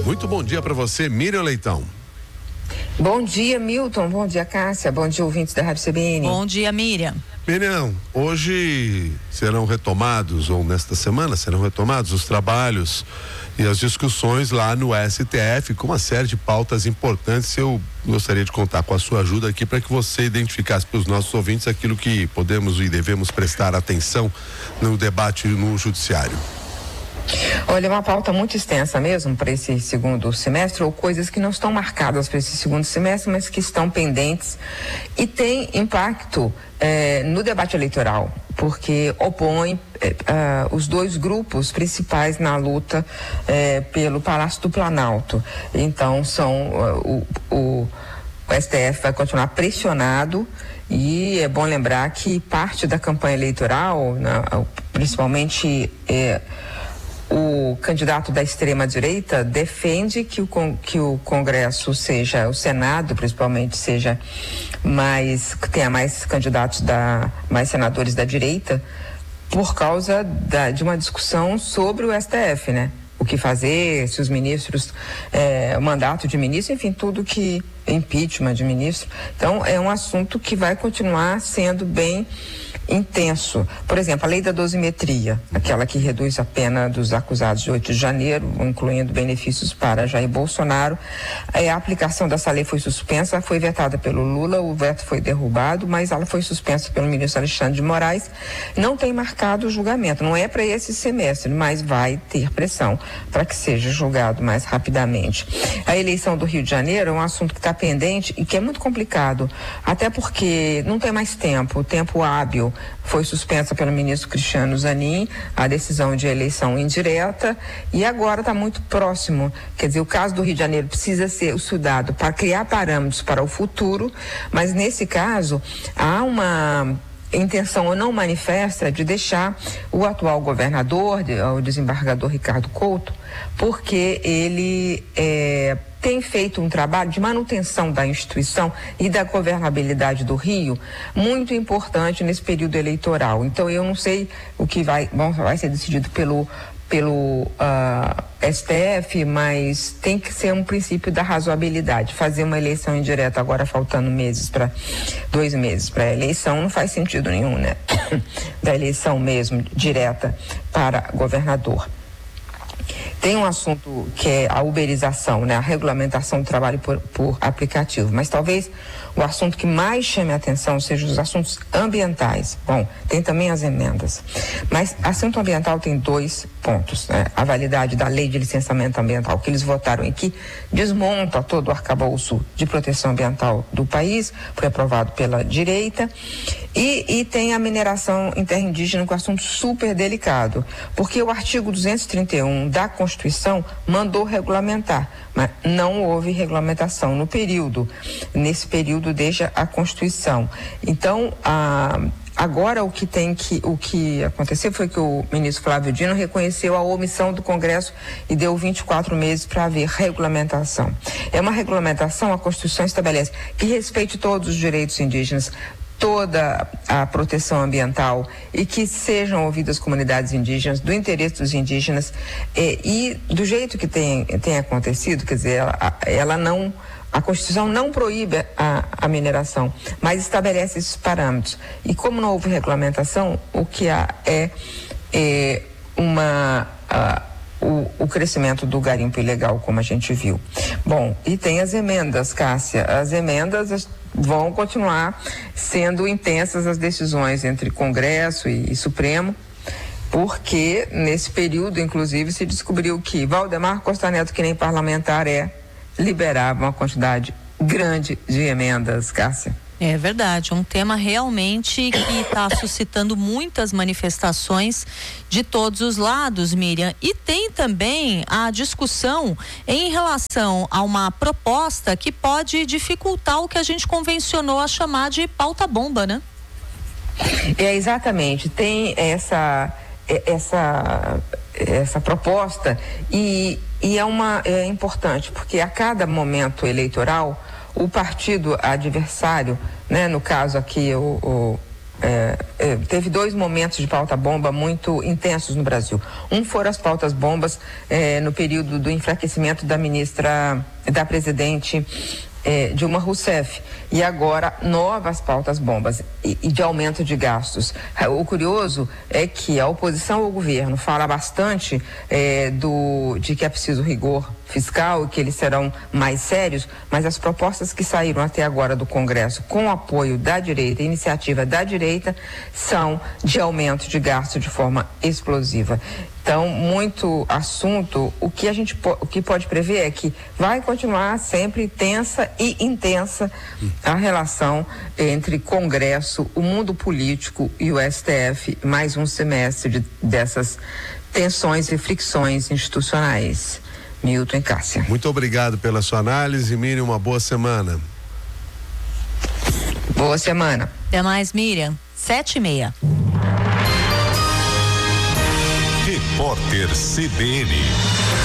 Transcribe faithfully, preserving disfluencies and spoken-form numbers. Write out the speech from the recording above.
Muito bom dia para você, Miriam Leitão. Bom dia, Milton. Bom dia, Cássia. Bom dia, ouvintes da Rádio C B N. Bom dia, Miriam. Miriam, hoje serão retomados, ou nesta semana serão retomados os trabalhos e as discussões lá no S T F com uma série de pautas importantes. Eu gostaria de contar com a sua ajuda aqui para que você identificasse para os nossos ouvintes aquilo que podemos e devemos prestar atenção no debate no judiciário. Olha, é uma pauta muito extensa mesmo para esse segundo semestre, ou coisas que não estão marcadas para esse segundo semestre, mas que estão pendentes e tem impacto eh, no debate eleitoral, porque opõe eh, uh, os dois grupos principais na luta eh, pelo Palácio do Planalto. Então, são uh, o, o, o S T F vai continuar pressionado. E é bom lembrar que parte da campanha eleitoral, né, principalmente eh, o candidato da extrema-direita defende que o, que o Congresso seja, o Senado principalmente, seja mais, que tenha mais candidatos, da, mais senadores da direita, por causa da, de uma discussão sobre o S T F, né? O que fazer, se os ministros, é, o mandato de ministro, enfim, tudo que, impeachment de ministro. Então, é um assunto que vai continuar sendo bem intenso. Por exemplo, a lei da dosimetria, aquela que reduz a pena dos acusados de oito de janeiro, incluindo benefícios para Jair Bolsonaro. A aplicação dessa lei foi suspensa, foi vetada pelo Lula, o veto foi derrubado, mas ela foi suspensa pelo ministro Alexandre de Moraes. Não tem marcado o julgamento, não é para esse semestre, mas vai ter pressão para que seja julgado mais rapidamente. A eleição do Rio de Janeiro é um assunto que está pendente e que é muito complicado, até porque não tem mais tempo, o tempo hábil. Foi suspensa pelo ministro Cristiano Zanin a decisão de eleição indireta e agora está muito próximo. Quer dizer, o caso do Rio de Janeiro precisa ser estudado para criar parâmetros para o futuro, mas nesse caso há uma intenção ou não manifesta de deixar o atual governador, o desembargador Ricardo Couto, porque ele é, tem feito um trabalho de manutenção da instituição e da governabilidade do Rio muito importante nesse período eleitoral. Então eu não sei o que vai, bom, vai ser decidido pelo pelo uh, S T F, mas tem que ser um princípio da razoabilidade. Fazer uma eleição indireta agora faltando meses para dois meses para a eleição não faz sentido nenhum, né? Da eleição mesmo direta para governador. Tem um assunto que é a uberização, né? A regulamentação do trabalho por, por aplicativo, mas talvez o assunto que mais chame a atenção seja os assuntos ambientais. Bom, tem também as emendas, mas assunto ambiental tem dois pontos, né? A validade da lei de licenciamento ambiental que eles votaram e que desmonta todo o arcabouço de proteção ambiental do país, foi aprovado pela direita, e, e tem a mineração interindígena, com um assunto super delicado, porque o artigo duzentos e trinta e um da Constituição mandou regulamentar, mas não houve regulamentação no período, nesse período desde a Constituição. Então, a, agora o que tem que, o que aconteceu foi que o ministro Flávio Dino reconheceu a omissão do Congresso e deu vinte e quatro meses para haver regulamentação. É uma regulamentação, a Constituição estabelece que respeite todos os direitos indígenas, toda a proteção ambiental e que sejam ouvidas as comunidades indígenas, do interesse dos indígenas, e, e do jeito que tem, tem acontecido, quer dizer, ela, ela não, a Constituição não proíbe a, a mineração, mas estabelece esses parâmetros. E como não houve regulamentação, o que há é, é uma... A, O, o crescimento do garimpo ilegal, como a gente viu. Bom, e tem as emendas, Cássia. As emendas vão continuar sendo intensas, as decisões entre Congresso e, e Supremo, porque nesse período, inclusive, se descobriu que Valdemar Costa Neto, que nem parlamentar é, liberava uma quantidade grande de emendas, Cássia. É verdade, um tema realmente que está suscitando muitas manifestações de todos os lados, Miriam. E tem também a discussão em relação a uma proposta que pode dificultar o que a gente convencionou a chamar de pauta-bomba, né? É, exatamente, tem essa, essa, essa proposta e, e é, uma, é importante, porque a cada momento eleitoral o partido adversário, né, no caso aqui o, o, É, é, teve dois momentos de pauta-bomba muito intensos no Brasil. Um foram as pautas-bombas é, no período do enfraquecimento da ministra, da presidente é, Dilma Rousseff, e agora novas pautas-bombas e, e de aumento de gastos. O curioso é que a oposição ao governo fala bastante é, do, de que é preciso rigor fiscal e que eles serão mais sérios, mas as propostas que saíram até agora do Congresso com o apoio da direita, iniciativa da direita, são de aumento de gasto de forma explosiva. Então, muito assunto, o que a gente o que pode prever é que vai continuar sempre tensa e intensa a relação entre Congresso, o mundo político e o S T F, mais um semestre de, dessas tensões e fricções institucionais. Milton e Cássia. Muito obrigado pela sua análise, Miriam, uma boa semana. Boa semana. Até mais, Miriam. Sete e meia. Repórter C B N.